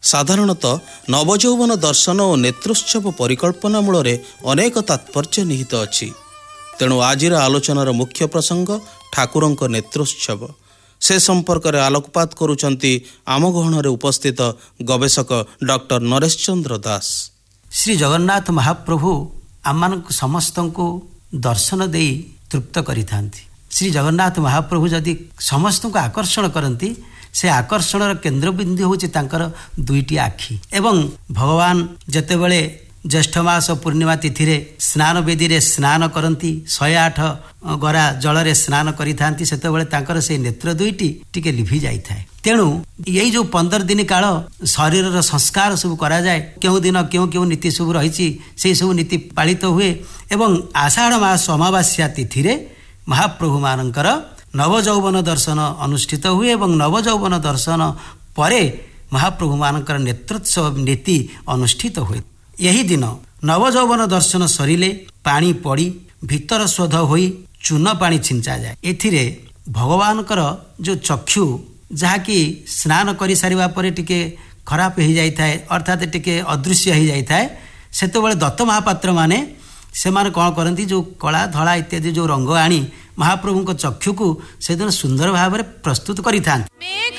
ସାଧାରଣତଃ ନବଯୌବନ ଦର୍ଶନ ଓ ନେତ୍ରୋତ୍ସବ ପରିକଳ୍ପନା ମୂଳରେ ଅନେକ ତାତ୍ପର୍ଯ୍ୟ ନିହିତ ଅଛି। ତେଣୁ ଆଜିର ଆଲୋଚନାର ମୁଖ୍ୟ ପ୍ରସଙ୍ଗ ଠାକୁରଙ୍କ ନେତ୍ରୋତ୍ସବ। ସେ ସମ୍ପର୍କରେ ଆଲୋକପାତ କରୁଛନ୍ତି ଆମ ଗହଣରେ ଉପସ୍ଥିତ ଗବେଷକ ଡକ୍ଟର ନରେଶ ଚନ୍ଦ୍ର ଦାସ। ଶ୍ରୀ ଜଗନ୍ନାଥ ମହାପ୍ରଭୁ ଆମମାନଙ୍କୁ ସମସ୍ତଙ୍କୁ ଦର୍ଶନ ଦେଇ ତୃପ୍ତ କରିଥାନ୍ତି। ଶ୍ରୀ ଜଗନ୍ନାଥ ମହାପ୍ରଭୁ ଯଦି ସମସ୍ତଙ୍କୁ ଆକର୍ଷଣ କରନ୍ତି, ସେ ଆକର୍ଷଣର କେନ୍ଦ୍ରବିନ୍ଦୁ ହେଉଛି ତାଙ୍କର ଦୁଇଟି ଆଖି। ଏବଂ ଭଗବାନ ଯେତେବେଳେ ଜ୍ୟେଷ୍ଠ ମାସ ପୂର୍ଣ୍ଣିମା ତିଥିରେ ସ୍ନାନ ବେଦୀରେ ସ୍ନାନ କରନ୍ତି, 108 ଗରା ଜଳରେ ସ୍ନାନ କରିଥାନ୍ତି, ସେତେବେଳେ ତାଙ୍କର ସେଇ ନେତ୍ର ଦୁଇଟି ଟିକେ ଲିଭି ଯାଇଥାଏ। ତେଣୁ ଏଇ ଯେଉଁ 15 ଦିନ କାଳ ଶରୀରର ସଂସ୍କାର ସବୁ କରାଯାଏ, କେଉଁ ଦିନ କେଉଁ କେଉଁ ନୀତି ସବୁ ରହିଛି ସେଇ ସବୁ ନୀତି ପାଳିତ ହୁଏ। ଏବଂ ଆଷାଢ଼ ମାସ ଅମାବାସ୍ୟା ତିଥିରେ ମହାପ୍ରଭୁମାନଙ୍କର ନବଯୌବନ ଦର୍ଶନ ଅନୁଷ୍ଠିତ ହୁଏ ଏବଂ ନବଯୌବନ ଦର୍ଶନ ପରେ ମହାପ୍ରଭୁମାନଙ୍କର ନେତ୍ରୋତ୍ସବ ନୀତି ଅନୁଷ୍ଠିତ ହୁଏ। ଏହି ଦିନ ନବଯୌବନ ଦର୍ଶନ ସରିଲେ ପାଣି ପଡ଼ି ଭିତର ଶୋଧ ହୋଇ ଚୂନ ପାଣି ଛିଞ୍ଚାଯାଏ। ଏଥିରେ ଭଗବାନଙ୍କର ଯେଉଁ ଚକ୍ଷୁ, ଯାହାକି ସ୍ନାନ କରିସାରିବା ପରେ ଟିକେ ଖରାପ ହୋଇଯାଇଥାଏ, ଅର୍ଥାତ୍ ଟିକେ ଅଦୃଶ୍ୟ ହୋଇଯାଇଥାଏ, ସେତେବେଳେ ଦତ୍ତ ମହାପାତ୍ର ମାନେ ସେମାନେ କ'ଣ କରନ୍ତି, ଯେଉଁ କଳା ଧଳା ଇତ୍ୟାଦି ଯେଉଁ ରଙ୍ଗ ଆଣି ମହାପ୍ରଭୁଙ୍କ ଚକ୍ଷୁକୁ ସେଦିନ ସୁନ୍ଦର ଭାବରେ ପ୍ରସ୍ତୁତ କରିଥାନ୍ତି।